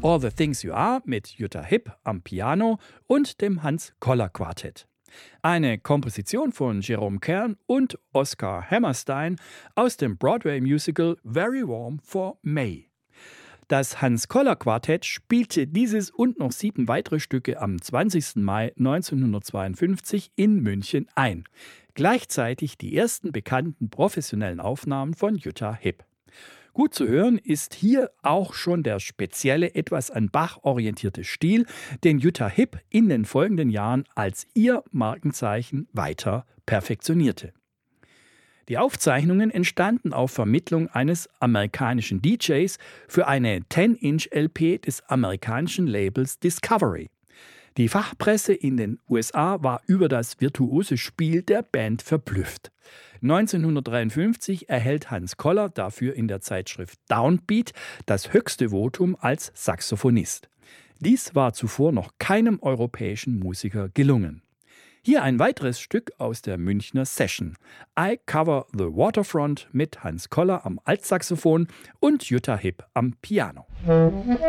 All the Things You Are mit Jutta Hipp am Piano und dem Hans-Koller-Quartett. Eine Komposition von Jerome Kern und Oscar Hammerstein aus dem Broadway-Musical Very Warm for May. Das Hans-Koller-Quartett spielte dieses und noch 7 weitere Stücke am 20. Mai 1952 in München ein. Gleichzeitig die ersten bekannten professionellen Aufnahmen von Jutta Hipp. Gut zu hören ist hier auch schon der spezielle, etwas an Bach orientierte Stil, den Jutta Hipp in den folgenden Jahren als ihr Markenzeichen weiter perfektionierte. Die Aufzeichnungen entstanden auf Vermittlung eines amerikanischen DJs für eine 10-Inch-LP des amerikanischen Labels Discovery. Die Fachpresse in den USA war über das virtuose Spiel der Band verblüfft. 1953 erhält Hans Koller dafür in der Zeitschrift Downbeat das höchste Votum als Saxophonist. Dies war zuvor noch keinem europäischen Musiker gelungen. Hier ein weiteres Stück aus der Münchner Session. I Cover the Waterfront mit Hans Koller am Altsaxophon und Jutta Hipp am Piano.